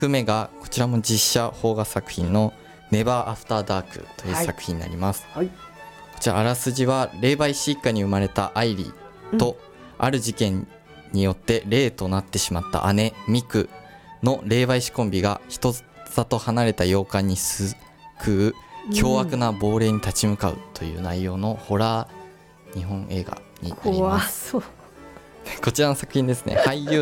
作目がこちらも実写邦画作品のネバーアフターダークという作品になります、 はい。 こちらあらすじは霊媒師一家に生まれたアイリーと、ある事件によって霊となってしまった姉ミクの霊媒師コンビが人里離れた洋館に救う凶悪な亡霊に立ち向かうという内容のホラー日本映画になります。 怖そう。 こちらの作品ですね、俳優